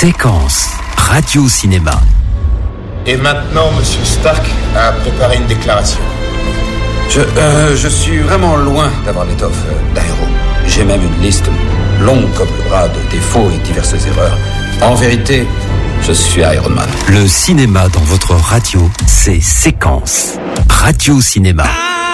Séquence radio-cinéma. Et maintenant, Monsieur Stark a préparé une déclaration. Je suis vraiment loin d'avoir l'étoffe d'un héros. J'ai même une liste longue comme le bras de défauts et diverses erreurs. En vérité, je suis Iron Man. Le cinéma dans votre radio, c'est Séquence radio-cinéma.